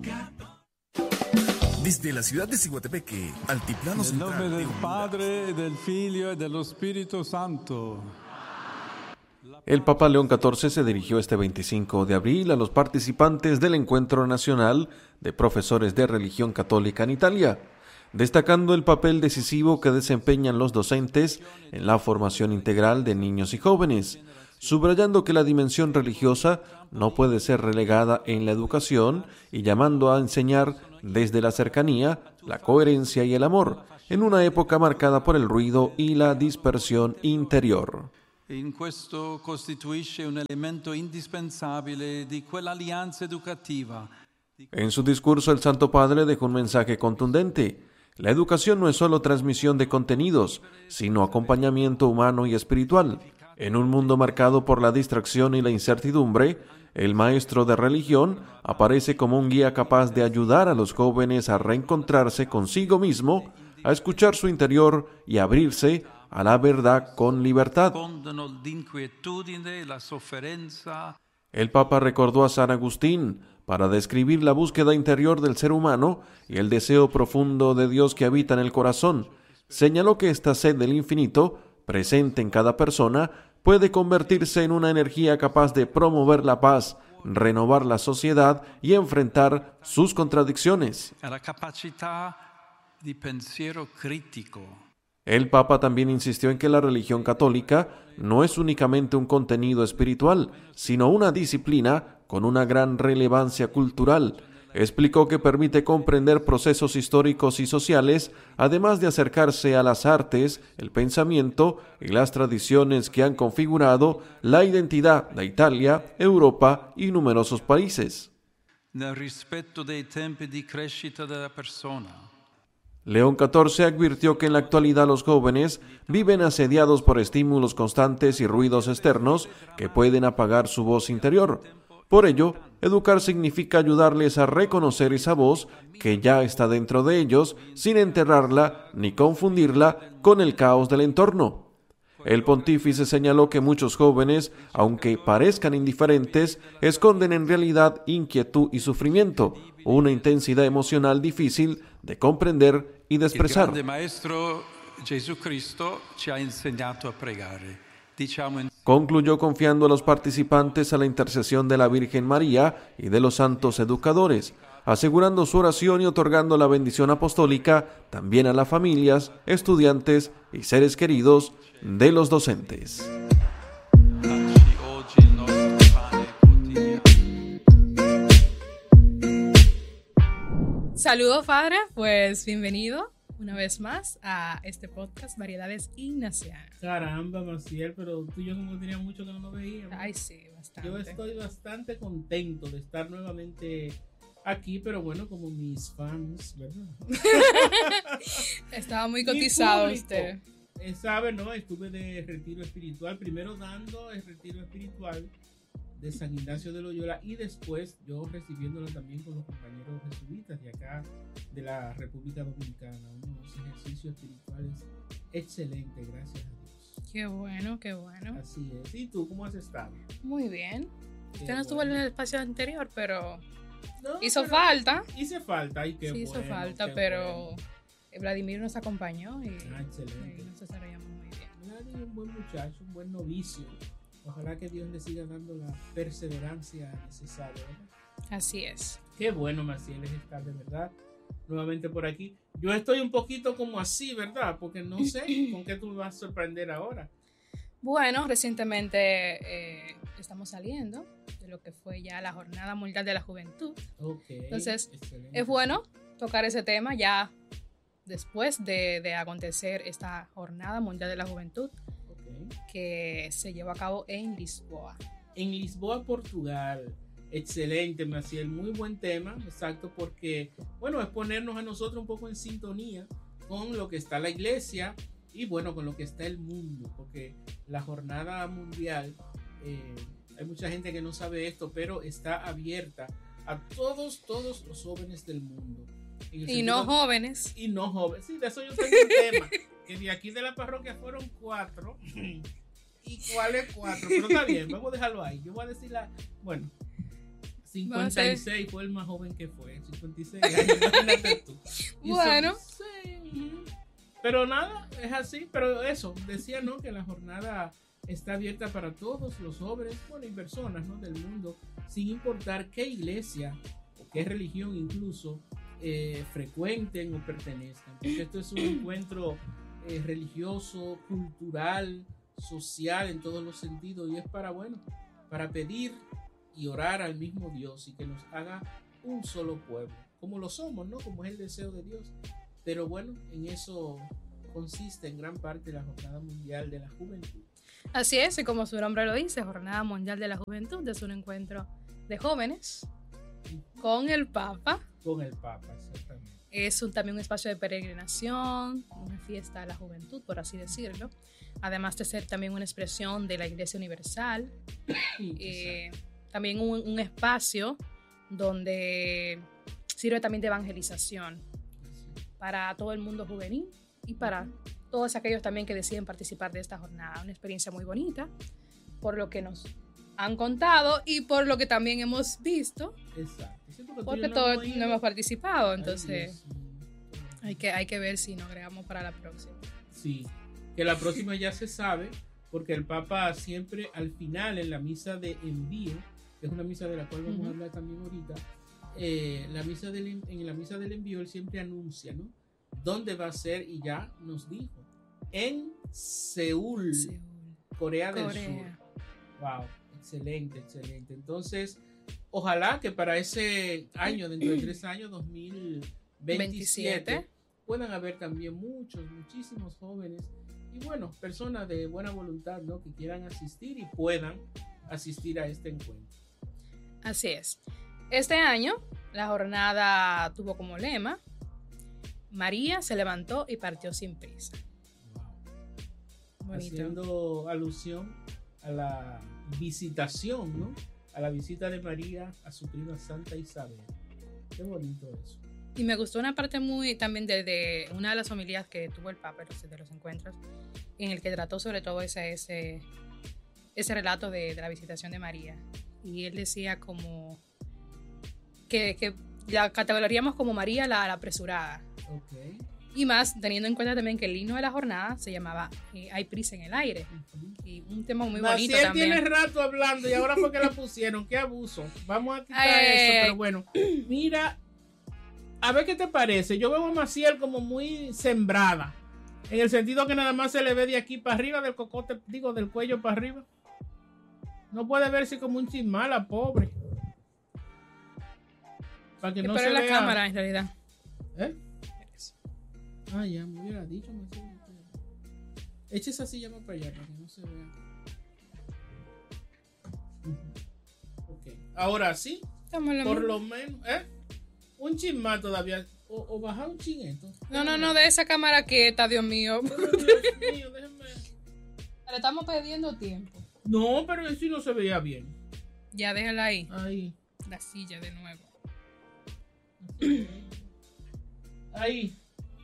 Desde la ciudad de Ciguatepeque, Altiplano Nel Central. nome del Padre, del Figlio e dello Spirito Santo. El Papa León XIV se dirigió este 25 de abril a los participantes del Encuentro Nacional de Profesores de Religión Católica en Italia, destacando el papel decisivo que desempeñan los docentes en la formación integral de niños y jóvenes, subrayando que la dimensión religiosa no puede ser relegada en la educación y llamando a enseñar desde la cercanía, la coherencia y el amor, en una época marcada por el ruido y la dispersión interior. In questo costituisce un elemento indispensabile di quell'alleanza educativa. En su discurso, el Santo Padre dejó un mensaje contundente. La educación no es solo transmisión de contenidos, sino acompañamiento humano y espiritual. En un mundo marcado por la distracción y la incertidumbre, el maestro de religión aparece como un guía capaz de ayudar a los jóvenes a reencontrarse consigo mismo, a escuchar su interior y abrirse a la verdad con libertad. El Papa recordó a San Agustín para describir la búsqueda interior del ser humano y el deseo profundo de Dios que habita en el corazón. Señaló que esta sed del infinito, presente en cada persona, puede convertirse en una energía capaz de promover la paz, renovar la sociedad y enfrentar sus contradicciones. La capacidad de pensiero crítico. El Papa también insistió en que la religión católica no es únicamente un contenido espiritual, sino una disciplina con una gran relevancia cultural. Explicó que permite comprender procesos históricos y sociales, además de acercarse a las artes, el pensamiento y las tradiciones que han configurado la identidad de Italia, Europa y numerosos países. Nel rispetto dei tempi di crescita della persona. León XIV advirtió que en la actualidad los jóvenes viven asediados por estímulos constantes y ruidos externos que pueden apagar su voz interior. Por ello, educar significa ayudarles a reconocer esa voz que ya está dentro de ellos sin enterrarla ni confundirla con el caos del entorno. El pontífice señaló que muchos jóvenes, aunque parezcan indiferentes, esconden en realidad inquietud y sufrimiento, una intensidad emocional difícil de comprender y de expresar. El grande maestro Jesucristo ci ha insegnato a pregare. Concluyó confiando a los participantes a la intercesión de la Virgen María y de los santos educadores, asegurando su oración y otorgando la bendición apostólica también a las familias, estudiantes y seres queridos de los docentes. Saludos, padre, pues bienvenido una vez más a este podcast Variedades Ignacianas. Caramba, Maciel, pero tú y yo como tenía mucho que no nos veíamos. Ay, sí, bastante. Yo estoy bastante contento de estar nuevamente aquí, pero bueno, como mis fans, ¿verdad? Estaba muy cotizado usted. ¿Sabe, no? Estuve de retiro espiritual, primero dando el retiro espiritual de San Ignacio de Loyola y después yo recibiéndolo también con los compañeros jesuitas de acá de la República Dominicana, unos ejercicios espirituales excelentes, gracias a Dios. Qué bueno, qué bueno. Así es. ¿Y tú cómo has estado? Muy bien. Qué Usted no estuvo en el espacio anterior, pero no, hizo falta. Hice falta y qué sí, bueno. Hizo falta, qué pero bueno. Vladimir nos acompañó y, Excelente. y nos desarrollamos muy bien. Nadie, un buen muchacho, un buen novicio. Ojalá que Dios le siga dando la perseverancia necesaria, ¿verdad? Así es. Qué bueno, Maciel, es estar de verdad nuevamente por aquí. Yo estoy un poquito como así, ¿verdad? Porque no sé con qué tú me vas a sorprender ahora. Bueno, recientemente estamos saliendo de lo que fue ya la Jornada Mundial de la Juventud. Okay, entonces, excelente. es bueno tocar ese tema ya después de acontecer esta Jornada Mundial de la Juventud. Que se llevó a cabo en Lisboa. En Lisboa, Portugal. Excelente, Maciel. Muy buen tema, exacto, porque, bueno, es ponernos a nosotros un poco en sintonía con lo que está la iglesia y, bueno, con lo que está el mundo, porque la jornada mundial, hay mucha gente que no sabe esto, pero está abierta a todos los jóvenes del mundo. Y no jóvenes. Y no jóvenes. Sí, de eso yo tengo un tema. Que de aquí de la parroquia fueron 4. ¿Y cuáles 4? Pero está bien, vamos a dejarlo ahí. Yo voy a decir bueno, 56 fue el más joven que fue. 56 años, imagínate tú. Bueno. Sí. Pero nada, es así. Pero eso, decía, ¿no? Que la jornada está abierta para todos los jóvenes, bueno, y personas, ¿no? Del mundo, sin importar qué iglesia o qué religión incluso frecuenten o pertenezcan. Porque esto es un encuentro religioso, cultural, social en todos los sentidos, y es para pedir y orar al mismo Dios y que nos haga un solo pueblo, como lo somos, ¿no? Como es el deseo de Dios. Pero bueno, en eso consiste en gran parte la Jornada Mundial de la Juventud. Así es, y como su nombre lo dice, Jornada Mundial de la Juventud es un encuentro de jóvenes con el Papa. Con el Papa, exactamente. Es también un espacio de peregrinación, una fiesta de la juventud, por así decirlo. Además de ser también una expresión de la Iglesia Universal. También un espacio donde sirve también de evangelización para todo el mundo juvenil y para todos aquellos también que deciden participar de esta jornada. Una experiencia muy bonita, por lo que nos han contado y por lo que también hemos visto. Exacto. Sí, porque todos no hemos participado, entonces hay que ver si nos agregamos para la próxima. Sí, que la próxima ya se sabe, porque el Papa siempre al final en la misa de envío, que es una misa de la cual vamos a hablar también ahorita, en la misa del envío él siempre anuncia, ¿no? ¿Dónde va a ser? Y ya nos dijo, en Seúl. Corea del Sur. Wow, excelente. Entonces, ojalá que para ese año, dentro de 3 años, 2027, puedan haber también muchísimos jóvenes y bueno, personas de buena voluntad, ¿no? Que quieran asistir y puedan asistir a este encuentro. Así es. Este año, la jornada tuvo como lema: María se levantó y partió sin prisa. Wow. Haciendo alusión a la visitación, ¿no? A la visita de María a su prima Santa Isabel. Qué bonito eso. Y me gustó una parte muy también de una de las homilías que tuvo el Papa de los encuentros, en el que trató sobre todo ese relato de la visitación de María. Y él decía como que la categorizaríamos como María la apresurada. Okay. Y más teniendo en cuenta también que el himno de la jornada se llamaba Hay prisa en el aire. Y un tema muy bonito también. Tiene rato hablando y ahora fue que la pusieron. Qué abuso. Vamos a quitar eso, pero bueno. Mira, a ver qué te parece. Yo veo a Maciel como muy sembrada. En el sentido que nada más se le ve de aquí para arriba, del cocote, digo, del cuello para arriba. No puede verse como un chismala, pobre. Para que no se la vea. Cámara, en realidad. ¿Eh? Ah, ya me hubiera dicho. Eche esa silla más para allá para que no se vea. Ok. Ahora sí. Por lo menos, un chin más todavía. O bajar un chin esto. No, de esa cámara quieta, Dios mío. Dios mío, déjenme. Le estamos perdiendo tiempo. No, pero eso no se veía bien. Ya, déjala ahí. Ahí. La silla de nuevo. Ahí.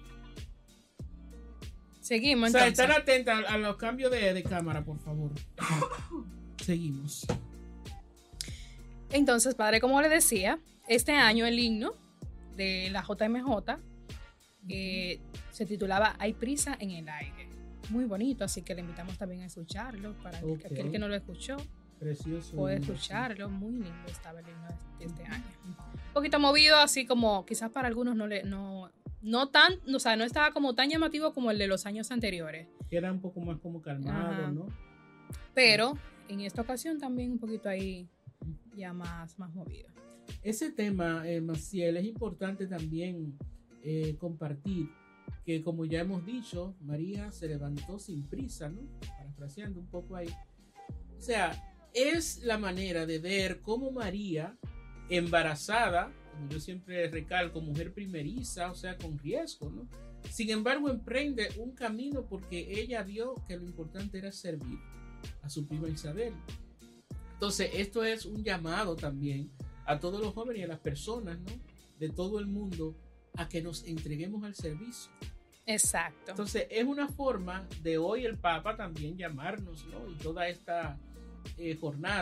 Seguimos, o sea, entonces. estar atentos a los cambios de cámara, por favor. Seguimos. Entonces, padre, como le decía, este año el himno de la JMJ se titulaba Hay prisa en el aire. Muy bonito, así que le invitamos también a escucharlo para aquel que no lo escuchó. Precioso. Puede escucharlo, muy lindo estaba el himno de este año. Un poquito movido, así como quizás para algunos no estaba como tan llamativo como el de los años anteriores. Era un poco más como calmado, ajá, ¿no? Pero en esta ocasión también un poquito ahí ya más movido. Ese tema, Maciel, es importante también compartir que, como ya hemos dicho, María se levantó sin prisa, ¿no? Parafraseando un poco ahí. O sea, es la manera de ver cómo María, embarazada, como yo siempre recalco, mujer primeriza, o sea, con riesgo, ¿no? Sin embargo, emprende un camino porque ella vio que lo importante era servir a su prima Isabel. Entonces, esto es un llamado también a todos los jóvenes y a las personas, ¿no? De todo el mundo, a que nos entreguemos al servicio. Exacto. Entonces, es una forma de hoy el Papa también llamarnos, ¿no? Y toda esta jornada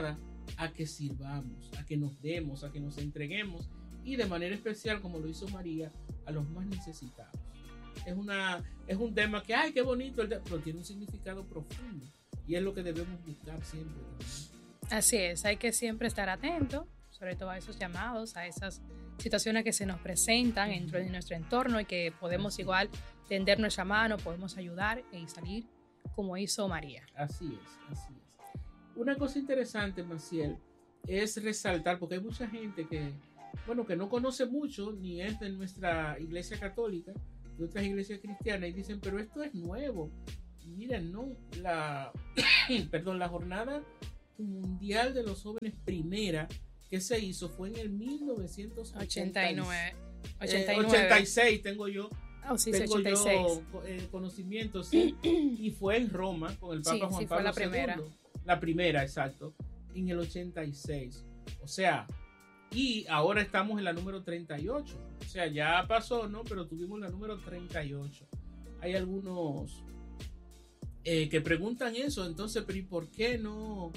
a que sirvamos, a que nos demos, a que nos entreguemos y de manera especial, como lo hizo María, a los más necesitados. Es un tema que, ¡ay, qué bonito! Pero tiene un significado profundo y es lo que debemos buscar siempre. Así es, hay que siempre estar atento, sobre todo a esos llamados, a esas situaciones que se nos presentan dentro de nuestro entorno y que podemos igual tender nuestra mano, podemos ayudar y salir como hizo María. Así es, así es. Una cosa interesante, Maciel, es resaltar, porque hay mucha gente que no conoce mucho, ni es de nuestra iglesia católica, de otras iglesias cristianas, y dicen, pero esto es nuevo. Miren, no, la jornada mundial de los jóvenes primera que se hizo fue en el 1989. 86 tengo yo. Oh, sí, tengo 86. Yo conocimientos, sí, y fue en Roma con el Papa Juan Pablo II. La primera, exacto, en el 86. O sea, y ahora estamos en la número 38. O sea, ya pasó, ¿no? Pero tuvimos la número 38. Hay algunos que preguntan eso, entonces, pero ¿y por qué no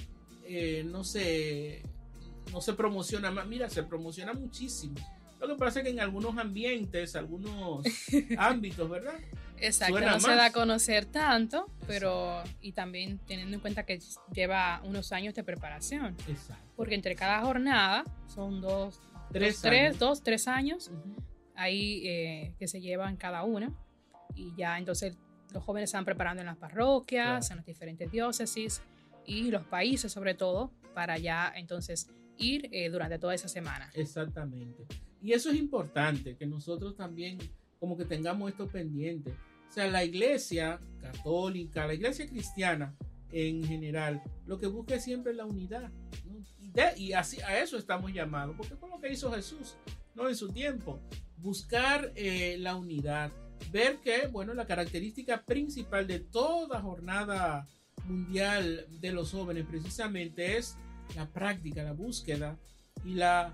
se promociona más? Mira, se promociona muchísimo. Lo que pasa es que en algunos ambientes, algunos ámbitos, ¿verdad? Exacto, Suena no se más. da a conocer tanto, pero y también teniendo en cuenta que lleva unos años de preparación. Exacto. Porque entre cada jornada son 3 años ahí que se llevan cada una, y ya entonces los jóvenes se van preparando en las parroquias, Claro. en las diferentes diócesis y los países sobre todo, para ya entonces ir durante toda esa semana. Exactamente. Y eso es importante, que nosotros también como que tengamos esto pendiente. O sea, la iglesia católica, la iglesia cristiana en general, lo que busca es siempre la unidad, ¿no? Y así a eso estamos llamados, porque fue lo que hizo Jesús, ¿no? En su tiempo, buscar la unidad, ver que, la característica principal de toda jornada mundial de los jóvenes precisamente es la práctica, la búsqueda y la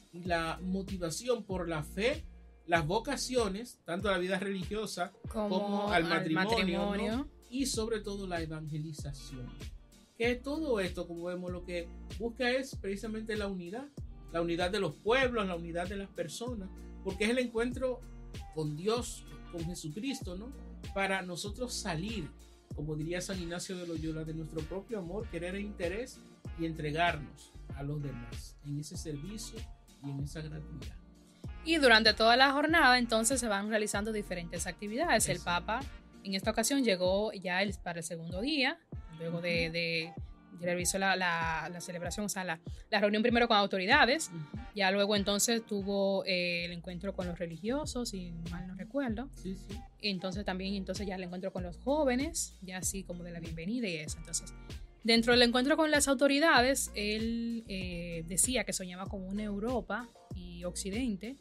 motivación por la fe, las vocaciones, tanto a la vida religiosa como al matrimonio. ¿No? Y sobre todo la evangelización. Que todo esto, como vemos, lo que busca es precisamente la unidad de los pueblos, la unidad de las personas, porque es el encuentro con Dios, con Jesucristo, ¿no? Para nosotros salir, como diría San Ignacio de Loyola, de nuestro propio amor, querer e interés y entregarnos a los demás en ese servicio y en esa gratuidad. Y durante toda la jornada entonces se van realizando diferentes actividades. Eso. El Papa en esta ocasión llegó ya para el segundo día, luego de realizó la celebración, o sea, la reunión primero con autoridades, ya luego entonces tuvo el encuentro con los religiosos, si mal no recuerdo. Sí, sí. Entonces también ya el encuentro con los jóvenes, ya así como de la bienvenida y eso. Entonces, dentro del encuentro con las autoridades, él decía que soñaba con una Europa y Occidente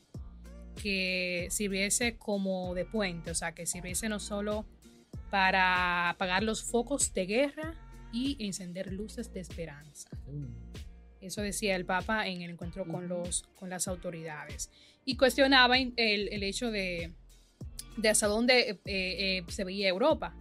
que sirviese como de puente, o sea, que sirviese no solo para apagar los focos de guerra y encender luces de esperanza. Eso decía el Papa en el encuentro con las autoridades. Y cuestionaba el hecho de hasta dónde se veía Europa.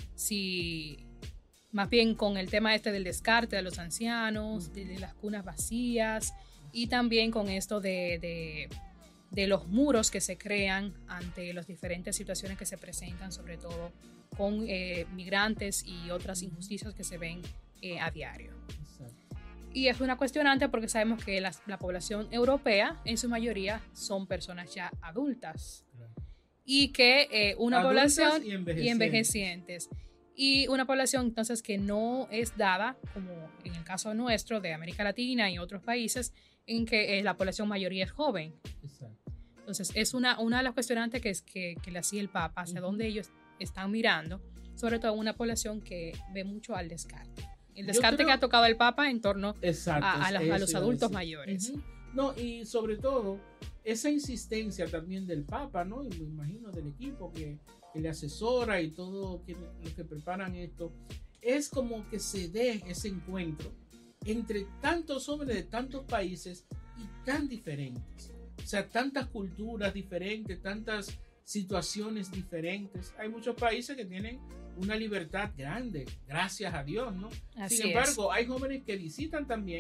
Si más bien con el tema del descarte de los ancianos, de las cunas vacías, y también con esto de los muros que se crean ante las diferentes situaciones que se presentan, sobre todo con migrantes y otras injusticias que se ven a diario. Exacto. Y es una cuestionante porque sabemos que la población europea en su mayoría son personas ya adultas, Claro. y que una Adultas población y y envejecientes. Y una población entonces que no es dada, como en el caso nuestro de América Latina y otros países, en que la población mayoría es joven. Exacto. Entonces es una de las cuestionantes que le hacía el Papa, hacia dónde ellos están mirando, sobre todo una población que ve mucho al descarte. El descarte que ha tocado el Papa en torno a los adultos mayores. No, y sobre todo esa insistencia también del Papa, ¿no? Y me imagino del equipo que le asesora y todo los que preparan esto, es como que se dé ese encuentro entre tantos jóvenes de tantos países y tan diferentes. O sea, tantas culturas diferentes, tantas situaciones diferentes. Hay muchos países que tienen una libertad grande, gracias a Dios, ¿no? Así Sin embargo, hay jóvenes que visitan también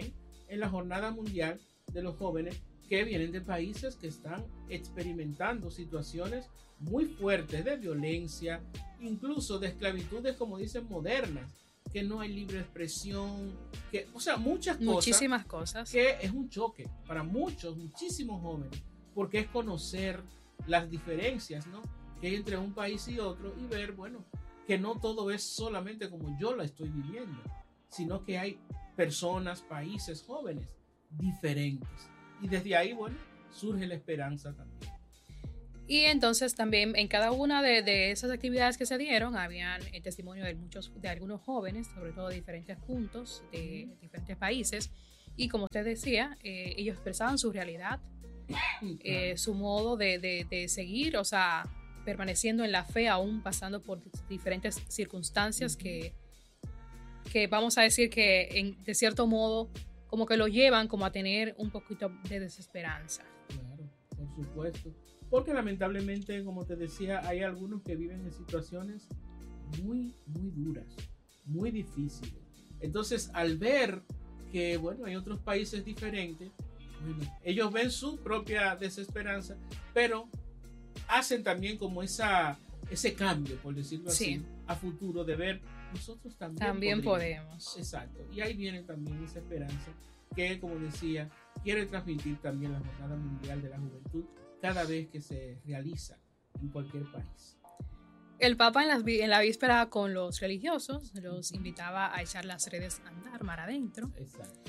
en la Jornada Mundial de los Jóvenes que vienen de países que están experimentando situaciones muy fuertes de violencia, incluso de esclavitudes, como dicen, modernas, que no hay libre expresión, que, o sea, muchísimas cosas, que es un choque para muchísimos jóvenes, porque es conocer las diferencias, ¿no?, que hay entre un país y otro y ver, bueno, que no todo es solamente como yo la estoy viviendo, sino que hay personas, países, jóvenes diferentes. Y desde ahí, bueno, surge la esperanza también. Y entonces también en cada una de esas actividades que se dieron, habían el testimonio de algunos jóvenes, sobre todo de diferentes puntos, de diferentes países. Y como usted decía, ellos expresaban su realidad, su modo de seguir, o sea, permaneciendo en la fe, aún pasando por diferentes circunstancias que vamos a decir que de cierto modo como que lo llevan como a tener un poquito de desesperanza. Claro, por supuesto. Porque lamentablemente, como te decía, hay algunos que viven en situaciones muy duras, muy difíciles. Entonces, al ver que, bueno, hay otros países diferentes, bueno, ellos ven su propia desesperanza, pero hacen también como ese cambio, por decirlo así, a futuro, de ver, nosotros también podemos. Exacto. Y ahí viene también esa esperanza que, como decía, quiere transmitir también la Jornada Mundial de la Juventud cada vez que se realiza en cualquier país. El Papa en la víspera con los religiosos los invitaba a echar las redes a andar mar adentro. Exacto.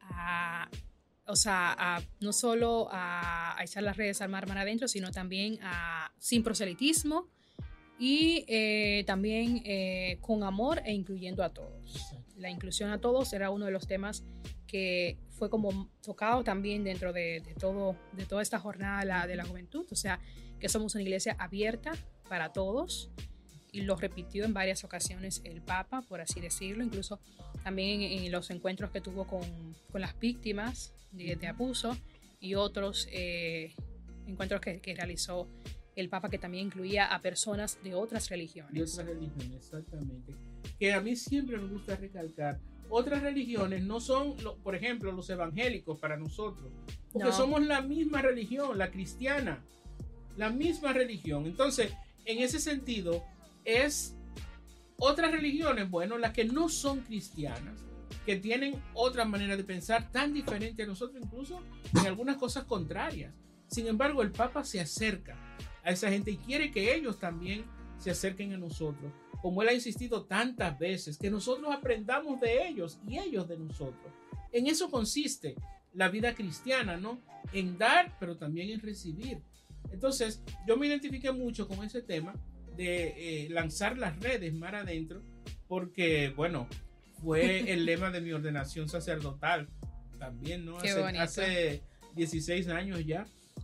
No solo a echar las redes al mar adentro, sino también sin proselitismo y también con amor e incluyendo a todos. Exacto. La inclusión a todos era uno de los temas que fue como tocado también dentro de toda esta jornada de la juventud, o sea, que somos una iglesia abierta para todos, y lo repitió en varias ocasiones el Papa, por así decirlo, incluso también en los encuentros que tuvo con las víctimas de abuso y otros encuentros que realizó el Papa, que también incluía a personas de otras religiones. De otras religiones, exactamente. Que a mí siempre me gusta recalcar, otras religiones no son, por ejemplo, los evangélicos para nosotros, porque somos la misma religión, la cristiana, la misma religión. Entonces, en ese sentido, es otras religiones, bueno, las que no son cristianas, que tienen otra manera de pensar tan diferente a nosotros, incluso en algunas cosas contrarias. Sin embargo, el Papa se acerca a esa gente y quiere que ellos también se acerquen a nosotros, como él ha insistido tantas veces, que nosotros aprendamos de ellos y ellos de nosotros. En eso consiste la vida cristiana, ¿no? En dar, pero también en recibir. Entonces, yo me identifiqué mucho con ese tema de lanzar las redes mar adentro, porque, bueno, fue el lema de mi ordenación sacerdotal también, ¿no? Hace 16 años ya.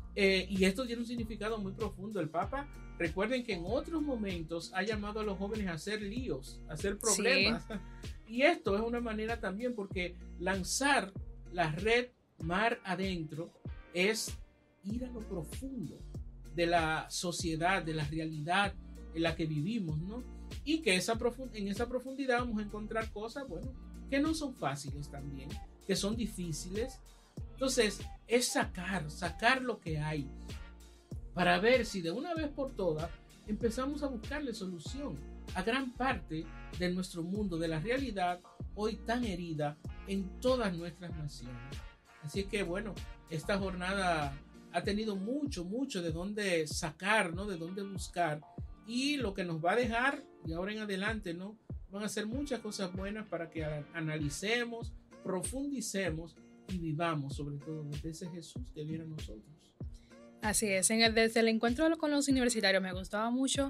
Y esto tiene un significado muy profundo. El Papa, recuerden que en otros momentos ha llamado a los jóvenes a hacer líos, a hacer problemas. Sí. Y esto es una manera también, porque lanzar la red mar adentro es ir a lo profundo de la sociedad, de la realidad en la que vivimos, ¿no? Y que en esa profundidad vamos a encontrar cosas, bueno, que no son fáciles también, que son difíciles. Entonces, es sacar lo que hay para ver si de una vez por todas empezamos a buscarle solución a gran parte de nuestro mundo, de la realidad hoy tan herida en todas nuestras naciones. Así que, bueno, esta jornada ha tenido mucho de dónde sacar, ¿no? De dónde buscar, y lo que nos va a dejar de ahora en adelante, ¿no? Van a ser muchas cosas buenas para que analicemos, profundicemos y vivamos, sobre todo desde ese Jesús que viene a nosotros. Así es. Desde el encuentro con los universitarios me gustó mucho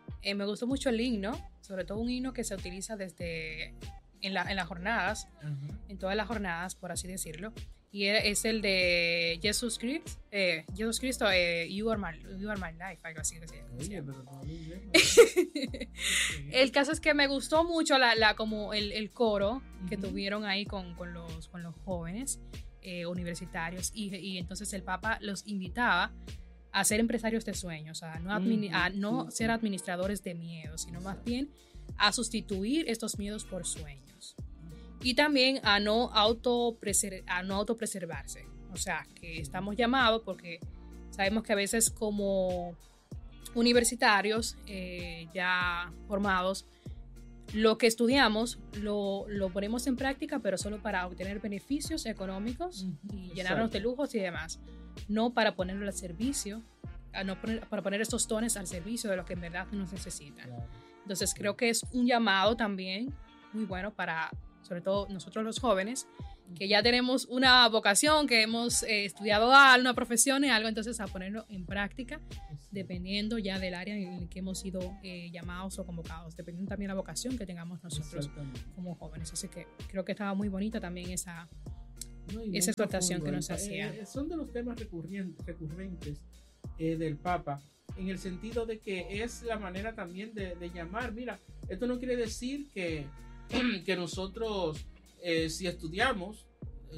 el himno, sobre todo un himno que se utiliza en las jornadas, en todas las jornadas, por así decirlo, y es el de Jesús Cristo, you are my life, algo así que se llama. El caso es que me gustó mucho como el coro que tuvieron ahí con los jóvenes universitarios, y entonces el Papa los invitaba a ser empresarios de sueños, a no ser administradores de miedos, sino más bien a sustituir estos miedos por sueños. y también a no autopreservarse. O sea, que estamos llamados porque sabemos que a veces como universitarios ya formados, lo que estudiamos lo ponemos en práctica, pero solo para obtener beneficios económicos y llenarnos de lujos y demás, no para ponerlo al servicio, para poner estos dones al servicio de lo que en verdad nos necesitan. Claro. Entonces creo que es un llamado también muy bueno para, sobre todo nosotros los jóvenes, que ya tenemos una vocación, que hemos estudiado algo, una profesión y algo, entonces a ponerlo en práctica, dependiendo ya del área en el que hemos sido llamados o convocados, dependiendo también de la vocación que tengamos nosotros como jóvenes. Así que creo que estaba muy bonita también esa exhortación que nos hacía. Son de los temas recurrentes del Papa, en el sentido de que es la manera también de llamar. Mira, esto no quiere decir que nosotros, si estudiamos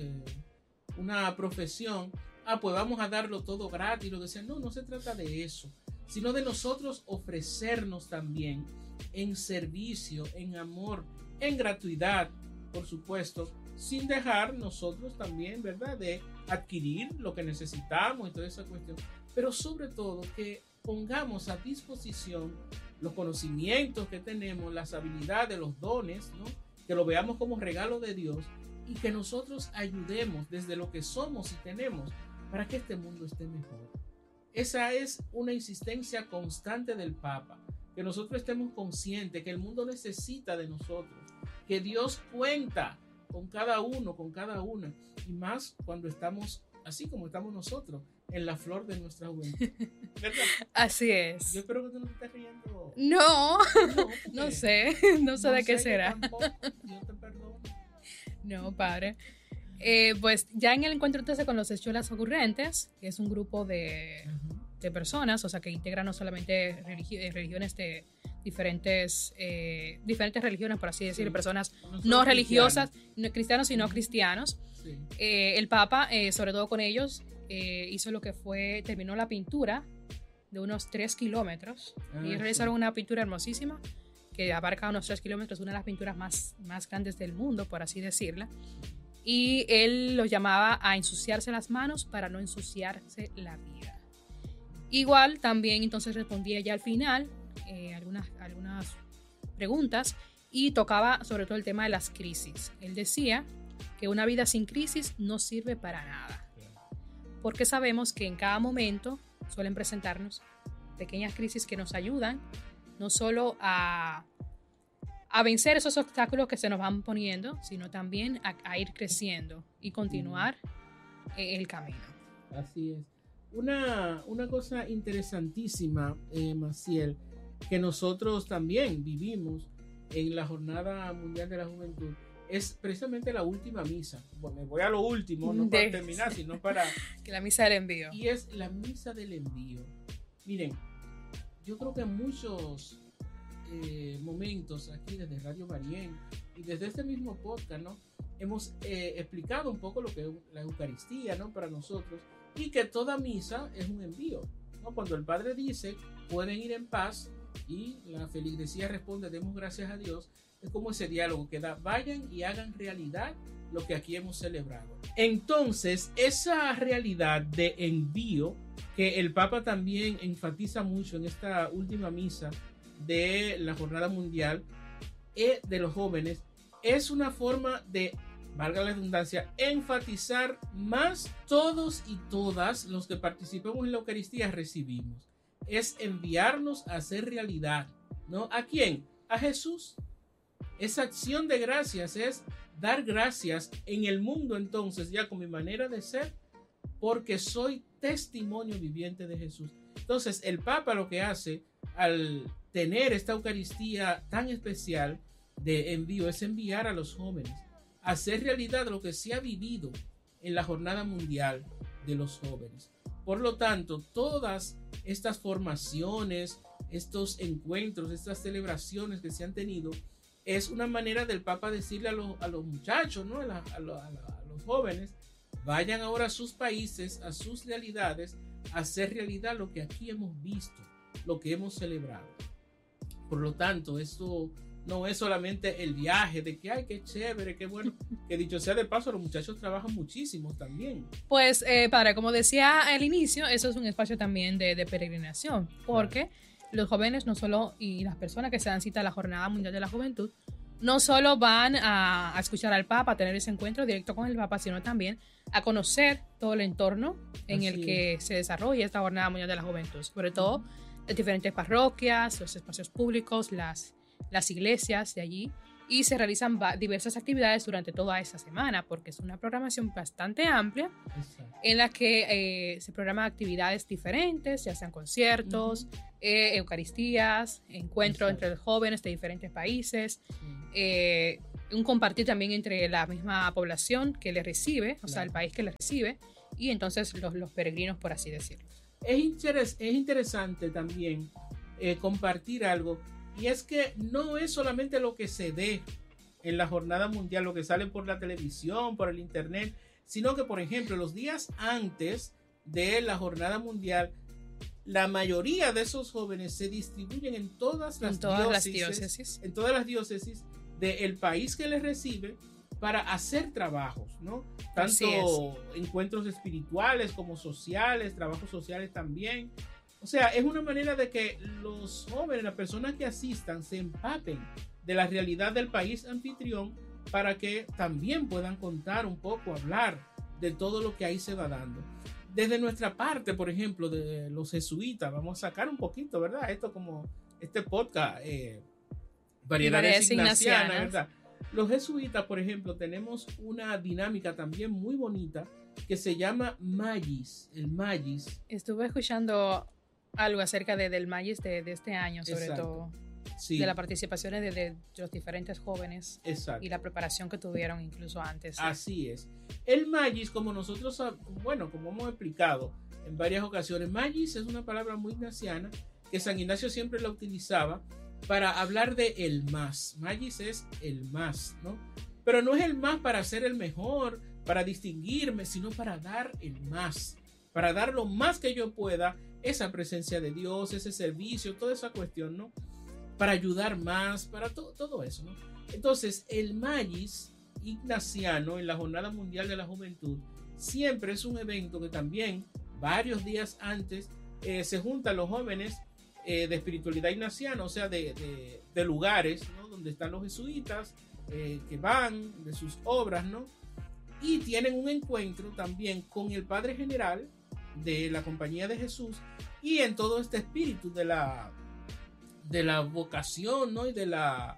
una profesión, pues vamos a darlo todo gratis, lo que sea. No se trata de eso, sino de nosotros ofrecernos también en servicio, en amor, en gratuidad, por supuesto, sin dejar nosotros también, ¿verdad?, de adquirir lo que necesitamos y toda esa cuestión, pero sobre todo que pongamos a disposición los conocimientos que tenemos, las habilidades, los dones, ¿no?, que lo veamos como regalo de Dios y que nosotros ayudemos desde lo que somos y tenemos para que este mundo esté mejor. Esa es una insistencia constante del Papa, que nosotros estemos conscientes que el mundo necesita de nosotros, que Dios cuenta con cada uno, con cada una, y más cuando estamos así como estamos nosotros, en la flor de nuestra juventud. ¿Verdad? Así es. Yo espero que tú no te estés riendo. No sé de qué será. Tampoco, yo te perdono. No, padre. Pues ya en el encuentro entonces con los escuelas ocurrentes, que es un grupo de personas, o sea, que integra no solamente religiones de diferentes religiones, por así decirlo, personas no religiosas, no cristianos y no cristianos. Sí. El Papa, sobre todo con ellos, hizo lo que terminó la pintura de unos 3 kilómetros. Y realizaron una pintura hermosísima que abarca unos 3 kilómetros, una de las pinturas más grandes del mundo, por así decirla. Y él los llamaba a ensuciarse las manos para no ensuciarse la vida. Igual también entonces respondía ya al final algunas preguntas y tocaba sobre todo el tema de las crisis. Él decía que una vida sin crisis no sirve para nada, porque sabemos que en cada momento suelen presentarnos pequeñas crisis que nos ayudan no solo a vencer esos obstáculos que se nos van poniendo, sino también a ir creciendo y continuar el camino. Así es. Una cosa interesantísima, Maciel, que nosotros también vivimos en la Jornada Mundial de la Juventud, es precisamente la última misa. Bueno, me voy a lo último, no para terminar, sino para... que la misa del envío. Y es la misa del envío. Miren, yo creo que en muchos momentos aquí desde Radio Marién y desde este mismo podcast, ¿no?, hemos explicado un poco lo que es la Eucaristía, ¿no?, para nosotros, y que toda misa es un envío, ¿no? Cuando el Padre dice, pueden ir en paz, y la feligresía responde, demos gracias a Dios, es como ese diálogo que da, vayan y hagan realidad lo que aquí hemos celebrado. Entonces, esa realidad de envío que el Papa también enfatiza mucho en esta última misa de la Jornada Mundial de los Jóvenes, es una forma de, valga la redundancia, enfatizar más todos y todas los que participemos en la Eucaristía recibimos. Es enviarnos a hacer realidad, ¿no? ¿A quién? A Jesús. Esa acción de gracias es dar gracias en el mundo, entonces, ya con mi manera de ser, porque soy testimonio viviente de Jesús. Entonces, el Papa lo que hace al tener esta Eucaristía tan especial de envío es enviar a los jóvenes a hacer realidad lo que se ha vivido en la Jornada Mundial de los Jóvenes. Por lo tanto, todas estas formaciones, estos encuentros, estas celebraciones que se han tenido, es una manera del Papa decirle a los muchachos, ¿no?, a los jóvenes, vayan ahora a sus países, a sus realidades, a hacer realidad lo que aquí hemos visto, lo que hemos celebrado. Por lo tanto, esto no es solamente el viaje de que, ay, qué chévere, qué bueno. Que dicho sea de paso, los muchachos trabajan muchísimo también. Pues, padre, como decía al inicio, eso es un espacio también de peregrinación, porque los jóvenes no solo, y las personas que se dan cita a la Jornada Mundial de la Juventud, no solo van a escuchar al Papa, a tener ese encuentro directo con el Papa, sino también a conocer todo el entorno en el que se desarrolla esta Jornada Mundial de la Juventud, sobre todo las diferentes parroquias, los espacios públicos, las iglesias de allí, y se realizan diversas actividades durante toda esa semana, porque es una programación bastante amplia. Exacto. En la que se programan actividades diferentes, ya sean conciertos, eucaristías, encuentros entre los jóvenes de diferentes países, un compartir también entre la misma población que le recibe, o sea, el país que le recibe, y entonces los peregrinos, por así decirlo. Es interesante también compartir algo, y es que no es solamente lo que se ve en la Jornada Mundial, lo que sale por la televisión, por el internet, sino que, por ejemplo, los días antes de la Jornada Mundial, la mayoría de esos jóvenes se distribuyen en todas las diócesis del país que les recibe para hacer trabajos, ¿no? Tanto encuentros espirituales como sociales, trabajos sociales también. O sea, es una manera de que los jóvenes, las personas que asistan, se empapen de la realidad del país anfitrión para que también puedan contar un poco, hablar de todo lo que ahí se va dando. Desde nuestra parte, por ejemplo, de los jesuitas, vamos a sacar un poquito, ¿verdad? Esto como este podcast, variedades ignacianas, ¿verdad? Los jesuitas, por ejemplo, tenemos una dinámica también muy bonita que se llama Magis, el Magis. Estuve escuchando algo acerca del Magis de este año, sobre todo. Sí. De las participaciones de los diferentes jóvenes. Exacto. Y la preparación que tuvieron incluso antes. Así es. El Magis, como nosotros, bueno, como hemos explicado en varias ocasiones, Magis es una palabra muy ignaciana que San Ignacio siempre la utilizaba para hablar de el más. Magis es el más, ¿no? Pero no es el más para ser el mejor, para distinguirme, sino para dar el más, para dar lo más que yo pueda, esa presencia de Dios, ese servicio, toda esa cuestión, ¿no? Para ayudar más, para todo eso, ¿no? Entonces, el Magis ignaciano en la Jornada Mundial de la Juventud siempre es un evento que también varios días antes se juntan los jóvenes de espiritualidad ignaciana, o sea, de lugares, ¿no? Donde están los jesuitas que van de sus obras, ¿no? Y tienen un encuentro también con el Padre General de la Compañía de Jesús y en todo este espíritu de la vocación, ¿no? Y de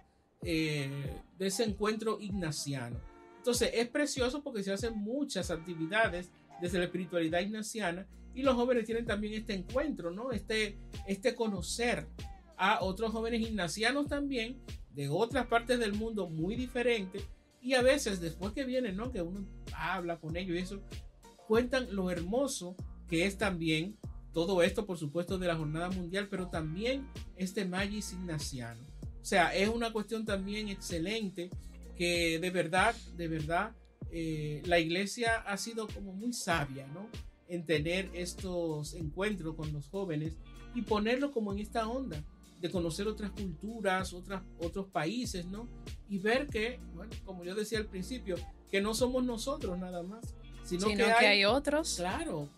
ese encuentro ignaciano. Entonces es precioso porque se hacen muchas actividades desde la espiritualidad ignaciana y los jóvenes tienen también este encuentro, ¿no? Este conocer a otros jóvenes ignacianos también de otras partes del mundo muy diferentes, y a veces después que vienen, ¿no? Que uno habla con ellos y eso, cuentan lo hermoso que es también todo esto, por supuesto, de la Jornada Mundial, pero también este Magis ignaciano. O sea, es una cuestión también excelente que de verdad, la iglesia ha sido como muy sabia, ¿no? En tener estos encuentros con los jóvenes y ponerlo como en esta onda de conocer otras culturas, otros países, ¿no? Y ver que, bueno, como yo decía al principio, que no somos nosotros nada más, sino que hay otros. Claro,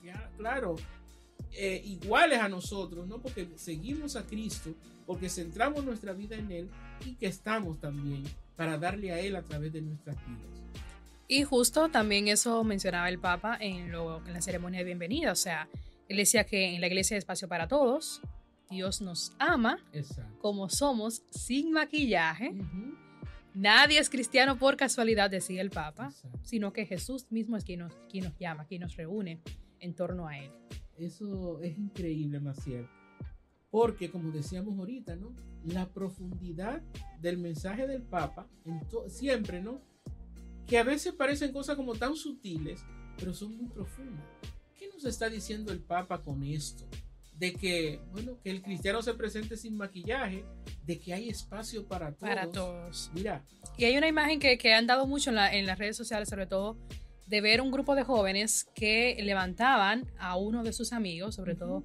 iguales a nosotros, ¿no? Porque seguimos a Cristo, porque centramos nuestra vida en Él y que estamos también para darle a Él a través de nuestras vidas. Y justo también eso mencionaba el Papa en la ceremonia de bienvenida, o sea, él decía que en la iglesia hay espacio para todos, Dios nos ama. Exacto. Como somos, sin maquillaje. Uh-huh. Nadie es cristiano por casualidad, decía el Papa. Exacto. Sino que Jesús mismo es quien nos llama, quien nos reúne en torno a Él. Eso es increíble, Maciel. Porque, como decíamos ahorita, ¿no? La profundidad del mensaje del Papa, siempre, ¿no? Que a veces parecen cosas como tan sutiles, pero son muy profundas. ¿Qué nos está diciendo el Papa con esto? De que, bueno, que el cristiano se presente sin maquillaje, de que hay espacio para todos. Para todos. Mira. Y hay una imagen que han dado mucho en las redes sociales, sobre todo, de ver un grupo de jóvenes que levantaban a uno de sus amigos, sobre todo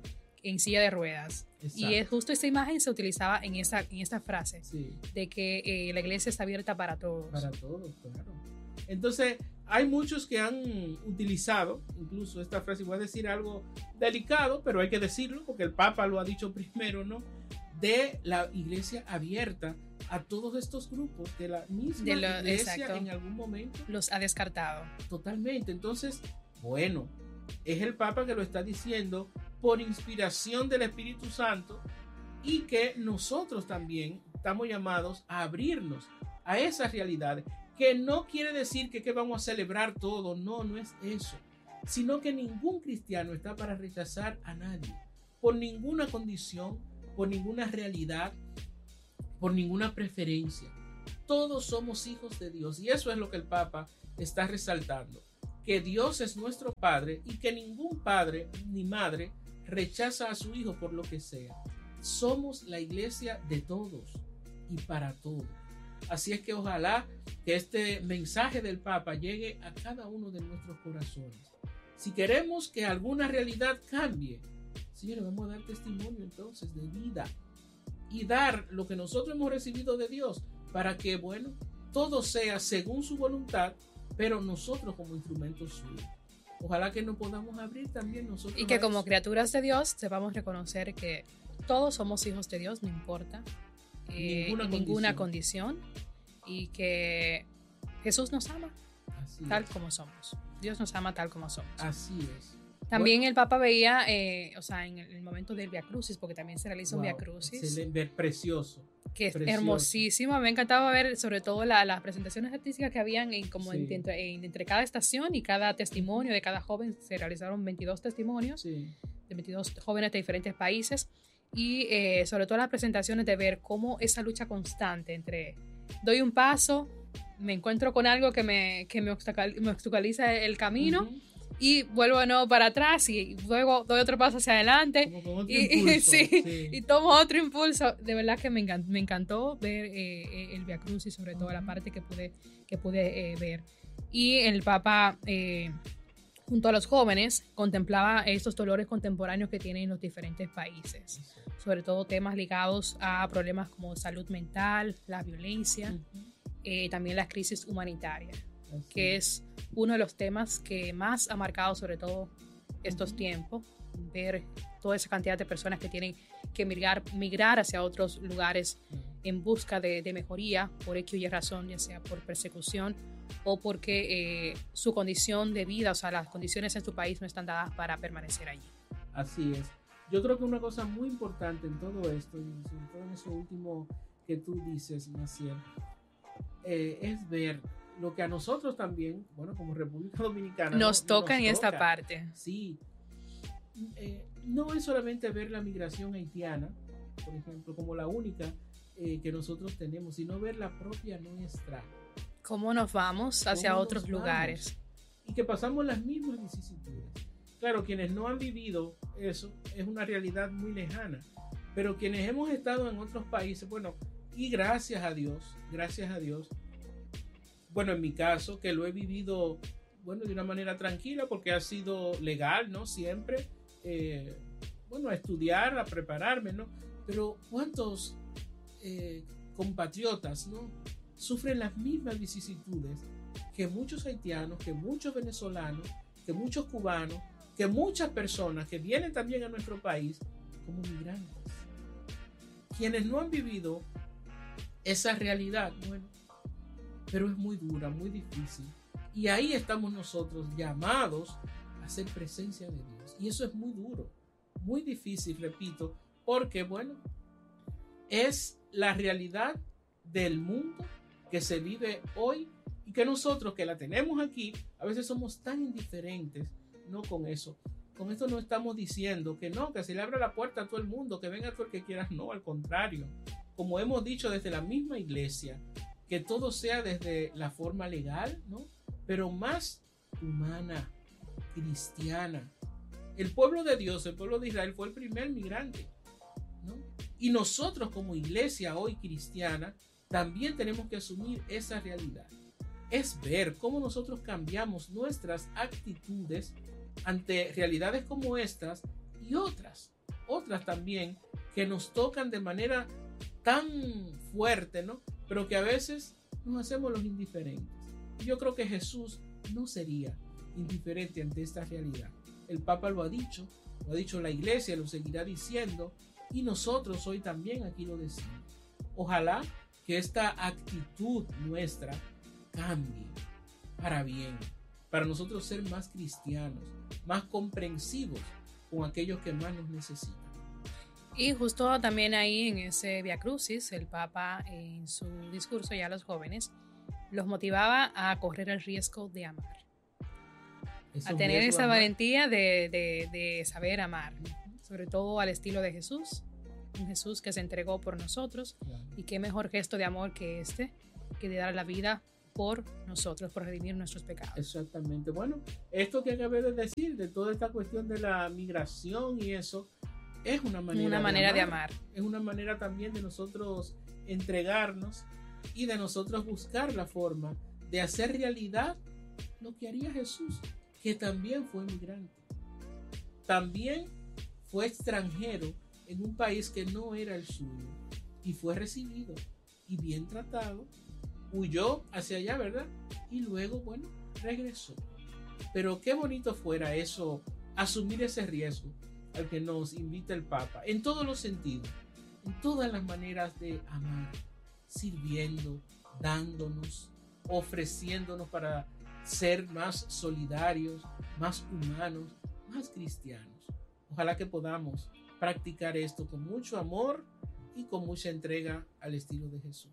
en silla de ruedas. Exacto. Y es justo esa imagen se utilizaba en esta frase, Sí. de que la iglesia está abierta para todos. Para todos, claro. Entonces, hay muchos que han utilizado incluso esta frase, y voy a decir algo delicado, pero hay que decirlo porque el Papa lo ha dicho primero, ¿no? De la iglesia abierta a todos estos grupos que la misma iglesia exacto. en algún momento Los ha descartado. totalmente. Entonces, bueno, es el Papa que lo está diciendo por inspiración del Espíritu Santo, y que nosotros también estamos llamados a abrirnos a esas realidades, que no quiere decir que vamos a celebrar todo, no es eso, sino que ningún cristiano está para rechazar a nadie, por ninguna condición, por ninguna realidad, por ninguna preferencia. Todos somos hijos de Dios, y eso es lo que el Papa está resaltando, que Dios es nuestro Padre y que ningún padre ni madre rechaza a su hijo por lo que sea. Somos la iglesia de todos y para todos. Así es que ojalá que este mensaje del Papa llegue a cada uno de nuestros corazones. Si queremos que alguna realidad cambie, señores, vamos a dar testimonio entonces de vida y dar lo que nosotros hemos recibido de Dios, para que, bueno, todo sea según su voluntad, pero nosotros como instrumentos suyos. Ojalá que nos podamos abrir también nosotros. Y que como criaturas de Dios sepamos reconocer que todos somos hijos de Dios, no importa ninguna condición, y que Jesús nos ama tal como somos. Dios nos ama tal como somos. Así es. También el Papa veía, en el momento del Via Crucis, porque también se realiza un Via Crucis. Excelente, precioso. Que es hermosísimo. Me encantaba ver sobre todo las presentaciones artísticas que habían entre cada estación y cada testimonio de cada joven. Se realizaron 22 testimonios de 22 jóvenes de diferentes países, y sobre todo las presentaciones de ver cómo esa lucha constante entre doy un paso, me encuentro con algo que me obstaculiza el camino, y vuelvo de nuevo para atrás, y luego doy otro paso hacia adelante, y tomo otro impulso. De verdad que me encantó ver el Via Crucis, sobre todo la parte que pude ver. Y el Papa, junto a los jóvenes, contemplaba estos dolores contemporáneos que tienen los diferentes países, sobre todo temas ligados a problemas como salud mental, la violencia, también la crisis humanitaria, que es uno de los temas que más ha marcado sobre todo estos tiempos, ver toda esa cantidad de personas que tienen que migrar hacia otros lugares en busca de mejoría por X o Y razón, ya sea por persecución o porque su condición de vida, o sea, las condiciones en su país no están dadas para permanecer allí. Así es. Yo creo que una cosa muy importante en todo esto, y sobre todo en eso último que tú dices, Maciel, es ver lo que a nosotros también, bueno, como República Dominicana, nos toca en esta parte. Sí. No es solamente ver la migración haitiana, por ejemplo, como la única que nosotros tenemos, sino ver la propia nuestra. ¿Cómo nos vamos hacia otros lugares? Y que pasamos las mismas vicisitudes. Claro, quienes no han vivido eso es una realidad muy lejana, pero quienes hemos estado en otros países, bueno, y gracias a Dios, bueno, en mi caso, que lo he vivido, bueno, de una manera tranquila, porque ha sido legal, ¿no? Siempre, bueno, a estudiar, a prepararme, ¿no? Pero ¿cuántos compatriotas, ¿no? Sufren las mismas vicisitudes que muchos haitianos, que muchos venezolanos, que muchos cubanos, que muchas personas que vienen también a nuestro país como migrantes? Quienes no han vivido esa realidad, bueno, pero es muy dura, muy difícil. Y ahí estamos nosotros llamados a ser presencia de Dios. Y eso es muy duro, muy difícil, repito, porque, bueno, es la realidad del mundo que se vive hoy, y que nosotros que la tenemos aquí, a veces somos tan indiferentes, no con eso. Con esto no estamos diciendo que no, que se le abra la puerta a todo el mundo, que venga todo el que quiera, no, al contrario. Como hemos dicho desde la misma iglesia, que todo sea desde la forma legal, ¿no? Pero más humana, cristiana. El pueblo de Dios, el pueblo de Israel fue el primer migrante, ¿no? Y nosotros como iglesia hoy cristiana también tenemos que asumir esa realidad. Es ver cómo nosotros cambiamos nuestras actitudes ante realidades como estas y otras. otras también que nos tocan de manera tan fuerte, ¿no? Pero que a veces nos hacemos los indiferentes. Yo creo que Jesús no sería indiferente ante esta realidad. El Papa lo ha dicho la Iglesia, lo seguirá diciendo, y nosotros hoy también aquí lo decimos. Ojalá que esta actitud nuestra cambie para bien, para nosotros ser más cristianos, más comprensivos con aquellos que más nos necesitan. Y justo también ahí en ese Via Crucis, el Papa en su discurso ya a los jóvenes los motivaba a correr el riesgo de amar, a tener esa valentía de saber amar, sobre todo al estilo de Jesús, un Jesús que se entregó por nosotros, y qué mejor gesto de amor que este, que de dar la vida por nosotros, por redimir nuestros pecados. Exactamente. Bueno, esto que acabé de decir, de toda esta cuestión de la migración y eso, es una manera de amar. Es una manera también de nosotros entregarnos y de nosotros buscar la forma de hacer realidad lo que haría Jesús, que también fue migrante. También fue extranjero en un país que no era el suyo y fue recibido y bien tratado. Huyó hacia allá, ¿verdad? Y luego, bueno, regresó. Pero qué bonito fuera eso, asumir ese riesgo al que nos invita el Papa, en todos los sentidos, en todas las maneras de amar, sirviendo, dándonos, ofreciéndonos para ser más solidarios, más humanos, más cristianos. Ojalá que podamos practicar esto con mucho amor y con mucha entrega al estilo de Jesús.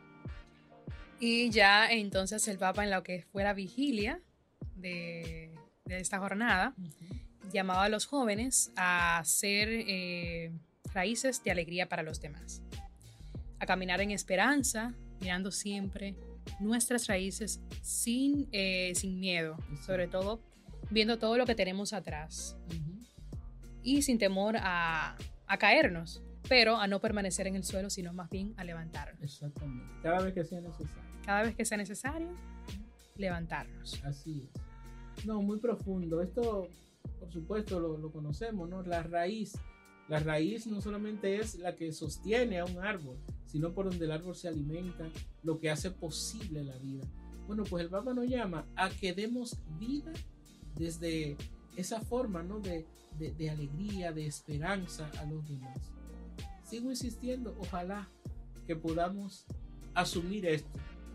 Y ya entonces el Papa, en lo que fue la vigilia de esta jornada, llamaba a los jóvenes a ser raíces de alegría para los demás, a caminar en esperanza, mirando siempre nuestras raíces sin miedo, sobre todo viendo todo lo que tenemos atrás y sin temor a caernos, pero a no permanecer en el suelo, sino más bien a levantarnos. Exactamente. Cada vez que sea necesario. Cada vez que sea necesario, levantarnos. Así es. No, muy profundo. Esto, por supuesto, lo conocemos, ¿no? La raíz no solamente es la que sostiene a un árbol, sino por donde el árbol se alimenta, lo que hace posible la vida. Bueno, pues el Papa nos llama a que demos vida desde esa forma, ¿no? de alegría, de esperanza a los demás. Sigo insistiendo, ojalá que podamos asumir esto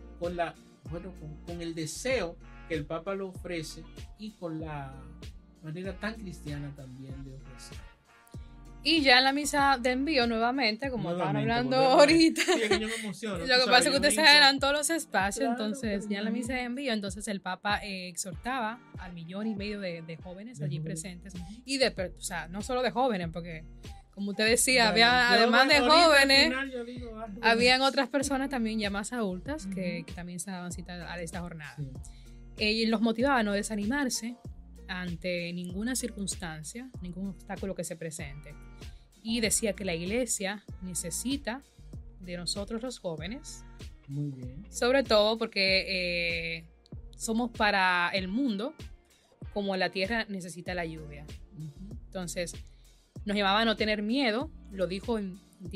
con el deseo que el Papa lo ofrece y con la manera tan cristiana también de ofrecer. Y ya en la misa de envío nuevamente, como estaban hablando ahorita, sí, es que yo me emociono, lo que pasa es que ustedes se adelantó los espacios, claro, entonces ya en la misa de envío, entonces el Papa exhortaba al 1,5 million de jóvenes allí presentes, y no solo de jóvenes, porque como usted decía, había, además de jóvenes, habían otras personas también ya más adultas que también se daban cita a esta jornada. Sí. Y los motivaba a no desanimarse ante ninguna circunstancia, ningún obstáculo que se presente. Y decía que la Iglesia necesita de nosotros los jóvenes. Muy bien. Sobre todo porque somos para el mundo como la tierra necesita la lluvia. Entonces, nos llamaba a no tener miedo, lo dijo en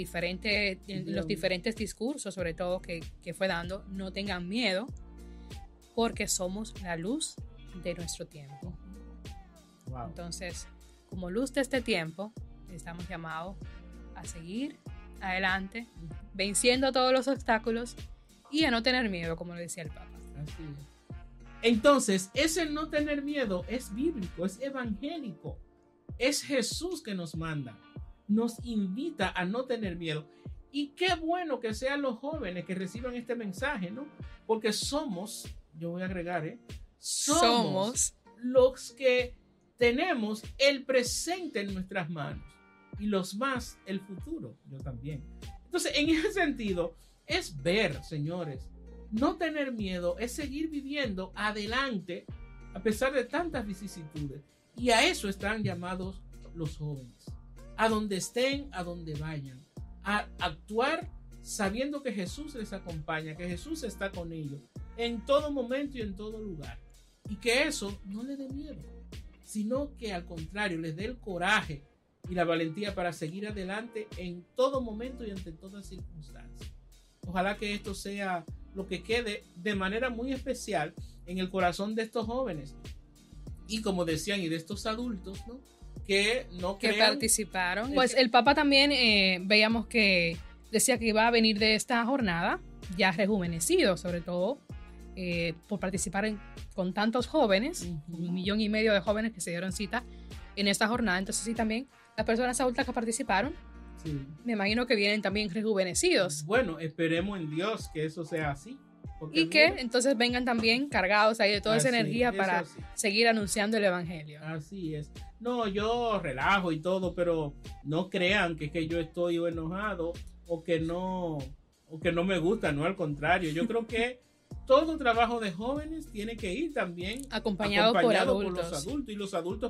los diferentes discursos, sobre todo que fue dando, no tengan miedo, porque somos la luz de nuestro tiempo. Wow. Entonces, como luz de este tiempo, estamos llamados a seguir adelante, venciendo todos los obstáculos y a no tener miedo, como lo decía el Papa. Así es. Entonces, ese no tener miedo es bíblico, es evangélico. Es Jesús que nos manda, nos invita a no tener miedo. Y qué bueno que sean los jóvenes que reciban este mensaje, ¿no? Porque somos, yo voy a agregar, somos los que tenemos el presente en nuestras manos y los más el futuro, yo también. Entonces, en ese sentido, es ver, señores, no tener miedo, es seguir viviendo adelante a pesar de tantas vicisitudes. Y a eso están llamados los jóvenes, a donde estén, a donde vayan, a actuar sabiendo que Jesús les acompaña, que Jesús está con ellos en todo momento y en todo lugar. Y que eso no les dé miedo, sino que al contrario les dé el coraje y la valentía para seguir adelante en todo momento y ante todas circunstancias. Ojalá que esto sea lo que quede de manera muy especial en el corazón de estos jóvenes y, como decían, y de estos adultos, ¿no? Que participaron. Pues el Papa también veíamos que decía que iba a venir de esta jornada ya rejuvenecido, sobre todo por participar con tantos jóvenes, 1,5 millones de jóvenes que se dieron cita en esta jornada. Entonces sí, también las personas adultas que participaron, sí, me imagino que vienen también rejuvenecidos. Bueno, esperemos en Dios que eso sea así. Y que entonces vengan también cargados ahí de toda esa energía para seguir anunciando el evangelio. Así es. No, yo relajo y todo, pero no crean que yo estoy enojado o que no me gusta, no, al contrario. Yo creo que todo trabajo de jóvenes tiene que ir también acompañado por los adultos, y los adultos